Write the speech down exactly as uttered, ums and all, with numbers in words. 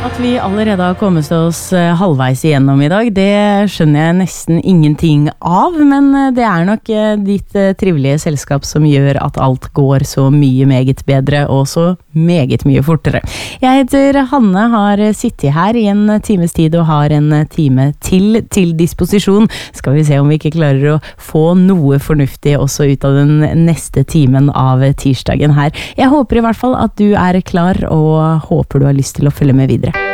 At vi allerede har kommet oss halvveis igjennom I dag, det skjønner jeg nesten ingenting av, men det er nok ditt trivelige selskap som gjør at alt går så mye meget bedre og så meget mye fortere. Jeg heter Hanne, har sittet her I en times tid og har en time til til disposisjon. Skal vi se om vi ikke klarer å få noe fornuftig også ut av den neste timen av tirsdagen her. Jeg håper I hvert fall at du er klar og håper du har lyst til å følge med videre.